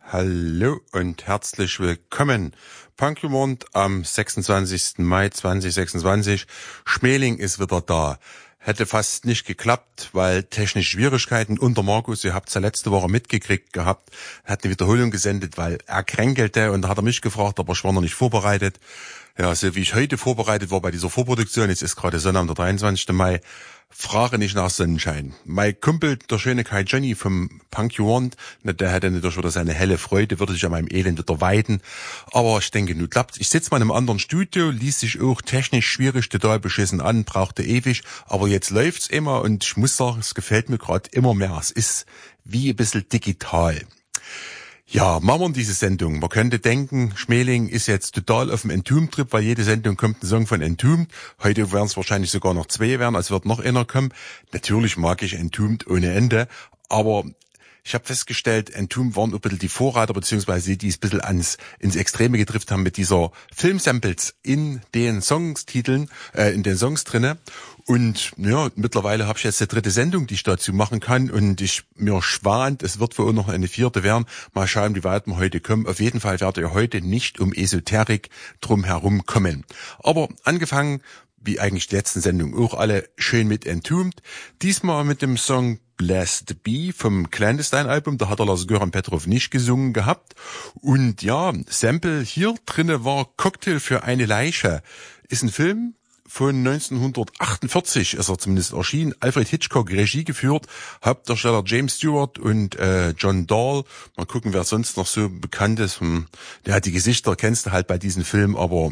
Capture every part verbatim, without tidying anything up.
Hallo und herzlich willkommen. Punkjumond am sechsundzwanzigsten Mai zweitausendsechsundzwanzig. Schmeling ist wieder da. Hätte fast nicht geklappt, weil technische Schwierigkeiten unter Markus, ihr habt's ja letzte Woche mitgekriegt gehabt, hat eine Wiederholung gesendet, weil er kränkelte und da hat er mich gefragt, aber ich war noch nicht vorbereitet. Ja, so wie ich heute vorbereitet war bei dieser Vorproduktion, jetzt ist gerade Sonntag, der dreiundzwanzigsten Mai, frage nicht nach Sonnenschein. Mein Kumpel, der schöne Kai Johnny vom Punk You Want, der hätte natürlich wieder seine helle Freude, würde sich an meinem Elend wieder weiden. Aber ich denke, nun klappt's. Ich sitze mal in einem anderen Studio, ließ sich auch technisch schwierig, total beschissen an, brauchte ewig. Aber jetzt läuft's immer und ich muss sagen, es gefällt mir gerade immer mehr. Es ist wie ein bisschen digital. Ja, machen wir diese Sendung. Man könnte denken, Schmeling ist jetzt total auf dem Entombed-Trip, weil jede Sendung kommt ein Song von Entombed. Heute werden es wahrscheinlich sogar noch zwei werden, also wird noch einer kommen. Natürlich mag ich Entombed ohne Ende, aber ich habe festgestellt, Entombed waren ein bisschen die Vorreiter, beziehungsweise die es ein bisschen ans, ins Extreme getrifft haben mit dieser Filmsamples in den Songstiteln, äh, in den Songs drinne. Und ja, mittlerweile habe ich jetzt die dritte Sendung, die ich dazu machen kann. Und ich mir schwant, es wird wohl noch eine vierte werden. Mal schauen, wie weit wir heute kommen. Auf jeden Fall werdet ihr heute nicht um Esoterik drum herum kommen. Aber angefangen, wie eigentlich die letzten Sendungen auch alle, schön mit Entombed. Diesmal mit dem Song Blessed Be vom Clandestine-Album. Da hat er Lars Göran Petrov nicht gesungen gehabt. Und ja, Sample hier drinne war Cocktail für eine Leiche. Ist ein Film von neunzehnhundertachtundvierzig ist er zumindest erschienen. Alfred Hitchcock, Regie geführt, Hauptdarsteller James Stewart und äh, John Dahl. Mal gucken, wer sonst noch so bekannt ist. Hm, der hat die Gesichter, kennst du halt bei diesem Film, aber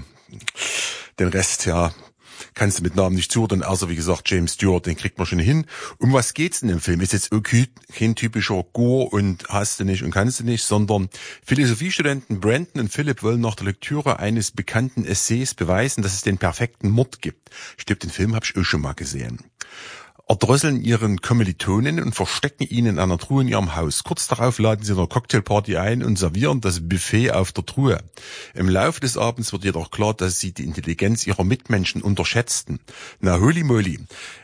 den Rest, ja, kannst du mit Namen nicht zuordnen. Also wie gesagt, James Stewart, den kriegt man schon hin. Um was geht's in dem Film? Ist jetzt okay, kein typischer Gore und hast du nicht und kannst du nicht, sondern Philosophiestudenten Brandon und Philip wollen nach der Lektüre eines bekannten Essays beweisen, dass es den perfekten Mord gibt. Ich glaube, den Film habe ich auch schon mal gesehen. Erdrosseln ihren Kommilitonen und verstecken ihn in einer Truhe in ihrem Haus. Kurz darauf laden sie eine Cocktailparty ein und servieren das Buffet auf der Truhe. Im Laufe des Abends wird jedoch klar, dass sie die Intelligenz ihrer Mitmenschen unterschätzten. Na, holy moly.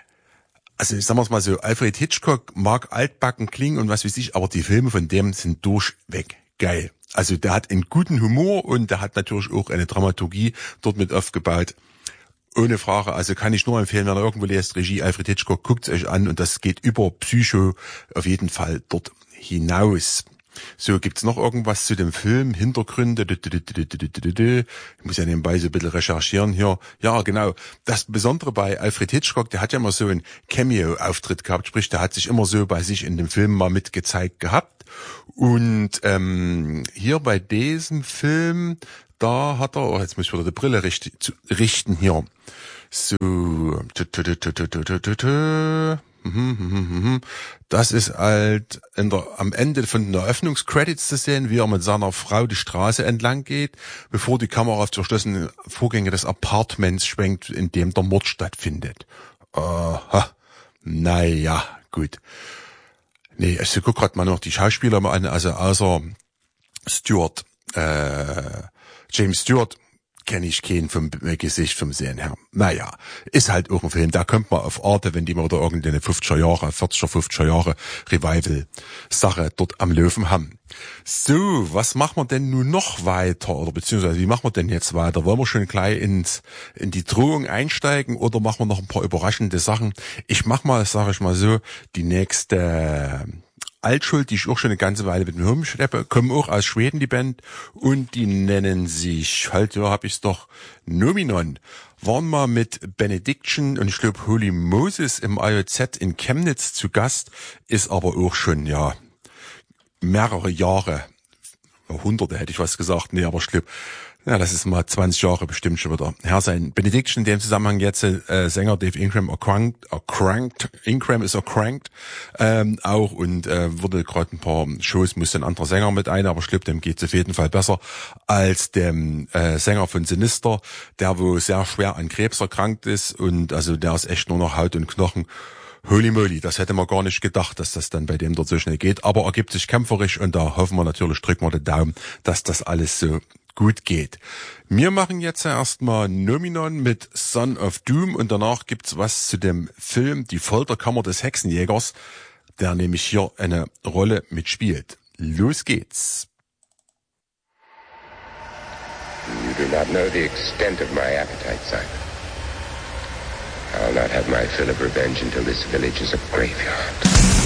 Also, sagen wir es mal so, Alfred Hitchcock mag altbacken klingen und was weiß ich, aber die Filme von dem sind durchweg geil. Also, der hat einen guten Humor und der hat natürlich auch eine Dramaturgie dort mit aufgebaut. Ohne Frage, also kann ich nur empfehlen, wenn ihr irgendwo lest, Regie Alfred Hitchcock, guckt's euch an und das geht über Psycho auf jeden Fall dort hinaus. So, gibt's noch irgendwas zu dem Film? Hintergründe? Ich muss ja nebenbei so ein bisschen recherchieren hier. Ja, genau. Das Besondere bei Alfred Hitchcock, der hat ja immer so einen Cameo-Auftritt gehabt, sprich, der hat sich immer so bei sich in dem Film mal mitgezeigt gehabt. Und ähm, hier bei diesem Film, da hat er, oh, jetzt muss ich wieder die Brille richten, richten hier. So, das ist halt in der, am Ende von den Eröffnungscredits zu sehen, wie er mit seiner Frau die Straße entlang geht, bevor die Kamera auf die verschlossenen Vorgänge des Apartments schwenkt, in dem der Mord stattfindet. Aha, naja, gut. Nee, ich guck grad mal noch die Schauspieler mal an, also außer Stewart, äh, James Stewart kenne ich keinen vom Gesicht vom Sehen her. Naja, ist halt auch ein Film, da kommt man auf Arte, wenn die mal da irgendeine fünfziger Jahre, vierziger, fünfziger Jahre Revival-Sache dort am Löwen haben. So, was machen wir denn nun noch weiter? Oder beziehungsweise, wie machen wir denn jetzt weiter? Wollen wir schon gleich ins, in die Drohung einsteigen oder machen wir noch ein paar überraschende Sachen? Ich mach mal, sage ich mal so, die nächste Altschuld, die ich auch schon eine ganze Weile mit mir rumschleppe, kommen auch aus Schweden, die Band, und die nennen sich, halt, ja, hab ich's doch, Nominon. Waren mal mit Benediction und ich glaube Holy Moses im I O Z in Chemnitz zu Gast, ist aber auch schon, ja, mehrere Jahre, Hunderte hätte ich was gesagt, nee, aber ich glaube, ja, das ist mal zwanzig Jahre bestimmt schon wieder her sein. Benediction in dem Zusammenhang jetzt, äh, Sänger Dave Ingram erkrankt, erkrankt, Ingram ist erkrankt, ähm, auch und äh, wurde gerade ein paar Shows, musste ein anderer Sänger mit ein, aber ich glaube, dem geht's auf jeden Fall besser als dem äh, Sänger von Sinister, der wo sehr schwer an Krebs erkrankt ist und also der ist echt nur noch Haut und Knochen. Holy moly, das hätte man gar nicht gedacht, dass das dann bei dem dort so schnell geht, aber ergibt sich kämpferisch und da hoffen wir natürlich, drücken wir den Daumen, dass das alles so gut geht. Wir machen jetzt erstmal Nominon mit Son of Doom und danach gibt's was zu dem Film Die Folterkammer des Hexenjägers, der nämlich hier eine Rolle mitspielt. Los geht's. do not know the extent of my appetite, Simon. I'll not have my fill of revenge until this village is a graveyard.